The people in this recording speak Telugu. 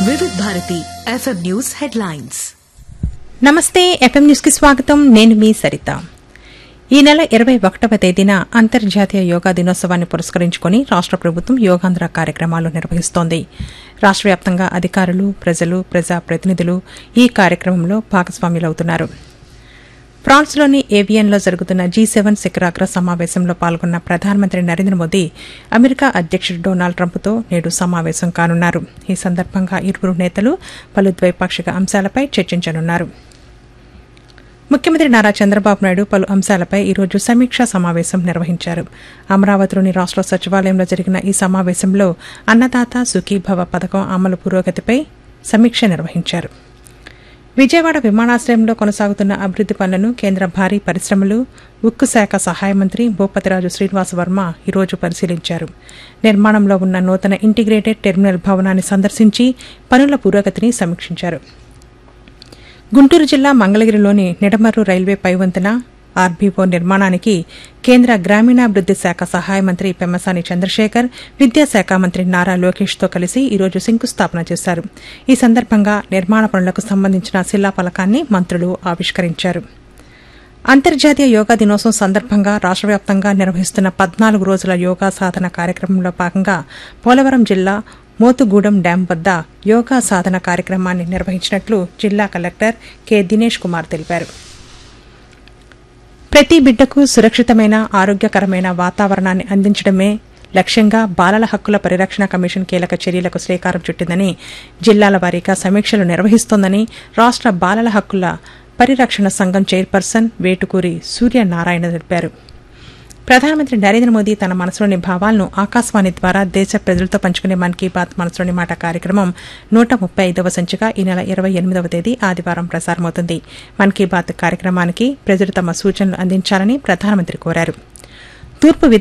వివిధ భారతి ఎఫ్ఎం న్యూస్ హెడ్లైన్స్. నమస్తే, ఎఫ్ఎం న్యూస్ కి స్వాగతం. నేను మీ సరిత. ఈ నెల 21వ తేదీన అంతర్జాతీయ యోగా దినోత్సవాన్ని పురస్కరించుకుని రాష్ట ప్రభుత్వం యోగాంధ్ర కార్యక్రమాలు నిర్వహిస్తోంది. రాష్ట వ్యాప్తంగా అధికారులు, ప్రజలు, ప్రజాప్రతినిధులు ఈ కార్యక్రమంలో భాగస్వాములవుతున్నారు. ఫ్రాన్స్లోని ఏవియన్లో జరుగుతున్న G7 శిఖరాగ్ర సమావేశంలో పాల్గొన్న ప్రధానమంత్రి నరేంద్ర మోదీ అమెరికా అధ్యకుడు డొనాల్డ్ ట్రంప్తో నేడు సమావేశం కానున్నారు. ఈ సందర్భంగా ఇరువురు నేతలు పలు ద్వైపాక్షిక అంశాలపై చర్చించనున్నారు. ముఖ్యమంత్రి నారా చంద్రబాబు నాయుడు పలు అంశాలపై ఈరోజు సమీక్షా సమావేశం నిర్వహించారు. అమరావతిలోని రాష్ట సచివాలయంలో జరిగిన ఈ సమావేశంలో అన్నదాత సుఖీభవ పథకం అమలు పురోగతిపై సమీక్ష నిర్వహించారు. విజయవాడ విమానాశ్రయంలో కొనసాగుతున్న అభివృద్ది పనులను కేంద్ర భారీ పరిశ్రమలు, ఉక్కు శాఖ సహాయ మంత్రి భూపతిరాజు శ్రీనివాస వర్మ ఈరోజు పరిశీలించారు. నిర్మాణంలో ఉన్న నూతన ఇంటిగ్రేటెడ్ టెర్మినల్ భవనాన్ని సందర్శించి పనుల పురోగతిని సమీక్షించారు. గుంటూరు జిల్లా మంగళగిరిలోని నిడమర్రు రైల్వే పైవంతెన ఆర్బీఓ నిర్మాణానికి కేంద్ర గ్రామీణాభివృద్ది శాఖ సహాయ మంత్రి పెమ్మసాని చంద్రశేఖర్, విద్యాశాఖ మంత్రి నారా లోకేష్తో కలిసి ఈరోజు శంకుస్థాపన చేశారు. ఈ సందర్భంగా నిర్మాణ పనులకు సంబంధించిన శిలాఫలకాన్ని మంత్రులు ఆవిష్కరించారు. అంతర్జాతీయ యోగా దినోత్సవం సందర్భంగా రాష్ట వ్యాప్తంగా నిర్వహిస్తున్న 14 రోజుల యోగా సాధన కార్యక్రమంలో భాగంగా పోలవరం జిల్లా మోతుగూడెం డ్యాం వద్ద యోగా సాధన కార్యక్రమాన్ని నిర్వహించినట్లు జిల్లా కలెక్టర్ కె దినేష్ కుమార్ తెలిపారు. ప్రతి బిడ్డకు సురక్షితమైన, ఆరోగ్యకరమైన వాతావరణాన్ని అందించడమే లక్ష్యంగా బాలల హక్కుల పరిరక్షణ కమిషన్ కీలక చర్యలకు శ్రీకారం చుట్టిందని, జిల్లాల వారీగా సమీక్షలు నిర్వహిస్తోందని రాష్ట బాలల హక్కుల పరిరక్షణ సంఘం చైర్పర్సన్ వేటుకూరి సూర్యనారాయణ తెలిపారు. ప్రధానమంత్రి నరేంద్ర మోదీ తన మనసులోని భావాలను ఆకాశవాణి ద్వారా దేశ ప్రజలతో పంచుకునే మన్ కీ బాత్ మనసులోని మాట కార్యక్రమం 135వ సంచిక ఈ నెల 28వ తేదీ ఆదివారం ప్రసారమవుతుంది. మన్ కీ బాత్ కార్యక్రమానికి ప్రజలు తమ సూచనలు అందించాలని ప్రధానమంత్రి కోరారు. తూర్పు